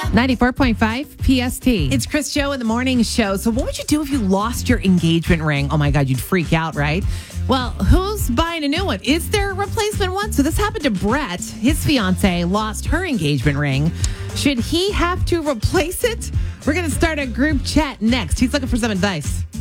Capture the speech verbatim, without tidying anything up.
ninety-four point five P S T. It's Chris Joe in the morning show. So what would you do if you lost your engagement ring? Oh my God, you'd freak out, right? Well, who's buying a new one? Is there a replacement one? So this happened to Brett. His fiance lost her engagement ring. Should he have to replace it? We're going to start a group chat next. He's looking for some advice.